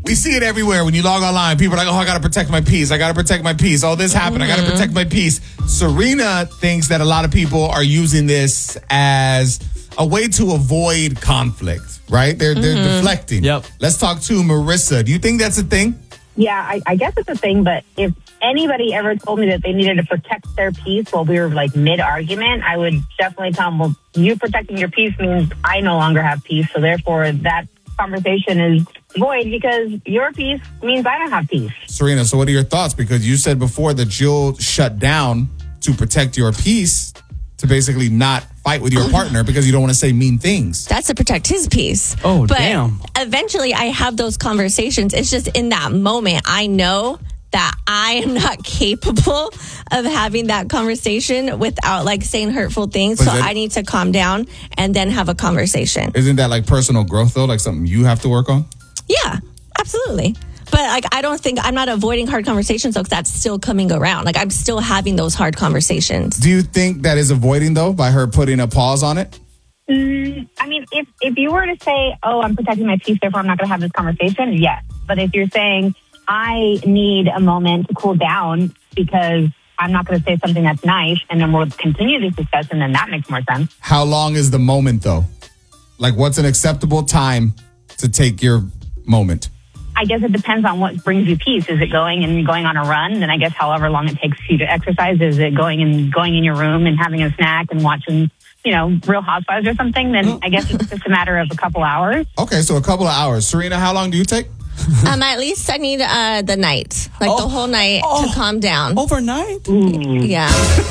We see it everywhere when you log online. People are like, oh, I got to protect my peace. I got to protect my peace. Oh, this happened. I got to protect my peace. Serena thinks that a lot of people are using this as a way to avoid conflict, right? They're deflecting. Yep. Let's talk to Marissa. Do you think that's a thing? Yeah, I guess it's a thing, but if anybody ever told me that they needed to protect their peace while we were like mid-argument, I would definitely tell them, well, you protecting your peace means I no longer have peace. So therefore that conversation is void because your peace means I don't have peace. Serena, so what are your thoughts? Because you said before that you'll shut down to protect your peace, to basically not fight with your partner because you don't want to say mean things. That's to protect his peace. Oh, but damn. Eventually, I have those conversations. It's just in that moment, I know that I am not capable of having that conversation without like saying hurtful things. So I need to calm down and then have a conversation. Isn't that like personal growth though? Like something you have to work on? Yeah, absolutely. But like, I'm not avoiding hard conversations though, because that's still coming around. Like I'm still having those hard conversations. Do you think that is avoiding though by her putting a pause on it? I mean, if you were to say, oh, I'm protecting my peace, therefore I'm not going to have this conversation, yes. But if you're saying, I need a moment to cool down because I'm not going to say something that's nice and then we'll continue this discussion, then that makes more sense. How long is the moment though? Like what's an acceptable time to take your moment? I guess it depends on what brings you peace. Is it going on a run? Then I guess however long it takes you to exercise. Is it going in your room and having a snack and watching, Real Housewives or something? Then I guess it's just a matter of a couple hours. Okay, so a couple of hours. Serena, how long do you take? At least I need the night, the whole night to calm down. Overnight? Yeah.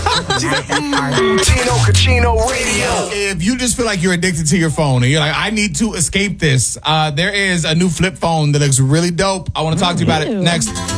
Tino Cucino Radio. If you just feel like you're addicted to your phone and you're like, I need to escape this, there is a new flip phone that looks really dope. I want to talk to you about it next.